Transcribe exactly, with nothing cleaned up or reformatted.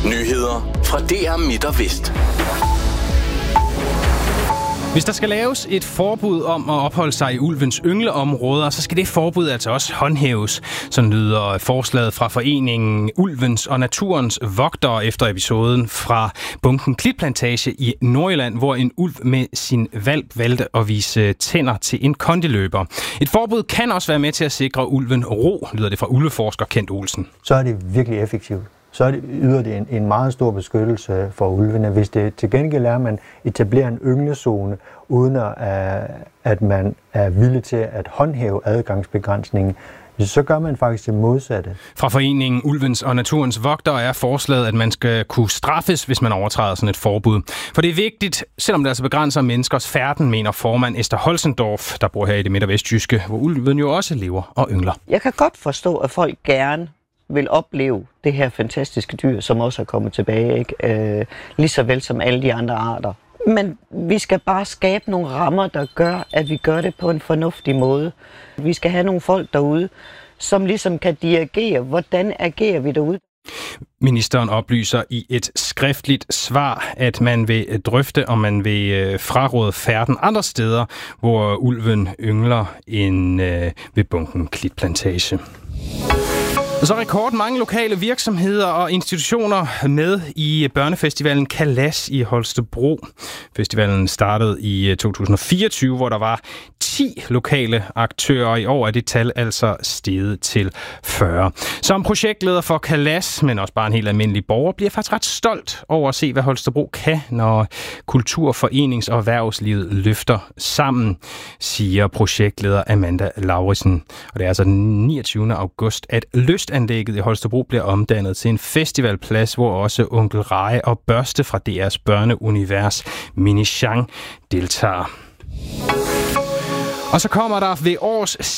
Nyheder fra D R Midt og Vest. Hvis der skal laves et forbud om at opholde sig i ulvens yngleområder, så skal det forbud altså også håndhæves. Sådan lyder forslaget fra foreningen Ulvens og Naturens Vogtere efter episoden fra Bunken Klitplantage i Nordjylland, hvor en ulv med sin hvalp valgte at vise tænder til en kondiløber. Et forbud kan også være med til at sikre ulven ro, lyder det fra ulveforsker Kent Olsen. Så er det virkelig effektivt. Så yder det en, en meget stor beskyttelse for ulvene. Hvis det til gengæld er, at man etablerer en ynglezone, uden at, at man er villig til at håndhæve adgangsbegrænsningen, så gør man faktisk det modsatte. Fra foreningen Ulvens og Naturens Vogtere er forslaget, at man skal kunne straffes, hvis man overtræder sådan et forbud. For det er vigtigt, selvom det altså begrænser menneskers færden, mener formand Esther Holzendorf, der bor her i det midt- og vestjyske, hvor ulven jo også lever og yngler. Jeg kan godt forstå, at folk gerne vil opleve det her fantastiske dyr, som også er kommet tilbage, ikke? Øh, lige så vel som alle de andre arter. Men vi skal bare skabe nogle rammer, der gør, at vi gør det på en fornuftig måde. Vi skal have nogle folk derude, som ligesom kan dirigere, hvordan agerer vi derude. Ministeren oplyser i et skriftligt svar, at man vil drøfte, om man vil fraråde færden andre steder, hvor ulven yngler end ved Bunken Klitplantage. Og så rekord mange lokale virksomheder og institutioner med i børnefestivalen Kalas i Holstebro. Festivalen startede i to tusind og fireogtyve, hvor der var ti lokale aktører. I år er det tal altså steget til fyrre. Som projektleder for Kalas, men også bare en helt almindelig borger, bliver jeg faktisk ret stolt over at se, hvad Holstebro kan, når kultur-, forenings- og erhvervslivet løfter sammen, siger projektleder Amanda Lauritsen. Og det er altså den niogtyvende august, at Lystanlægget i Holstebro bliver omdannet til en festivalplads, hvor også Onkel Reje og Børste fra D R's børneunivers Mini Chang deltager. Og så kommer der ved års